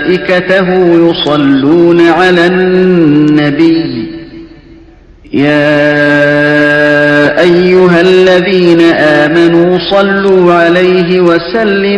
وملائكته يصلون على النبي يا أيها الذين آمنوا صلوا عليه وسلموا